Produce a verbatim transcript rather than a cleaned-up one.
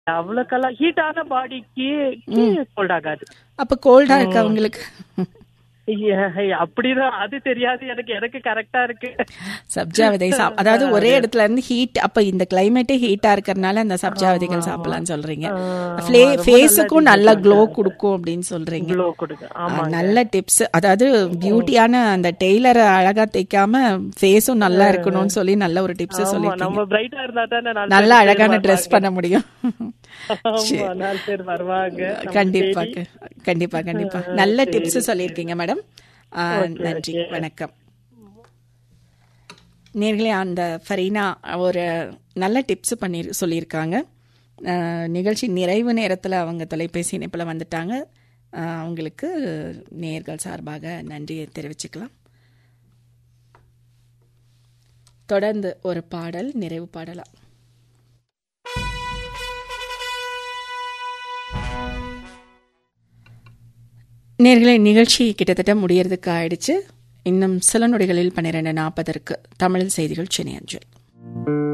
அவ்வளோக்கெல்லாம் ஹீட்டான பாடிக்கு கோல்ட் ஆகாது. அப்ப கோல்டா இருக்கு அவங்களுக்கு. அப்படிதான், அது தெரியாது எனக்கு. எனக்கு கரெக்டா இருக்கு. சப்ஜா விதை சாப் அதாவது ஒரே இடத்துல இருந்து ஹீட், அப்ப இந்த கிளைமேட்டே ஹீட்டா இருக்கறனால அந்த சப்ஜா விதைகள் சாப்பிடலாம்னு சொல்றீங்க. ஃபேஸுக்கும் நல்ல க்ளோ கொடுக்கும் அப்படின்னு சொல்றீங்க. நல்ல டிப்ஸ். அதாவது பியூட்டியான அந்த டெய்லரை அழகா தைக்காம ஃபேஸும் நல்லா இருக்கணும்னு சொல்லி நல்ல ஒரு டிப்ஸ் சொல்லிருக்கீங்க. நல்ல அழகான ட்ரெஸ் பண்ண முடியும். கண்டிப்பா கண்டிப்பா கண்டிப்பா நல்ல டிப்ஸ் சொல்லியிருக்கீங்க மேடம். நன்றி, வணக்கம். நேர்களே, அந்த ஃபரீனா ஒரு நல்ல டிப்ஸ் பண்ணி சொல்லியிருக்காங்க. நிகழ்ச்சி நிறைவு நேரத்தில் அவங்க தொலைபேசி இணைப்பில் வந்துட்டாங்க. அவங்களுக்கு நேர்கள் சார்பாக நன்றியை தெரிவிச்சுக்கலாம். தொடர்ந்து ஒரு பாடல், நிறைவு பாடலா. நேர்களே, நிகழ்ச்சி கிட்டத்தட்ட முடியறதுக்கு ஆயிடுச்சு. இன்னும் சில நொடிகளில் பன்னிரண்டு நாற்பதற்கு தமிழ் செய்திகள் சென்னை அஞ்சல்.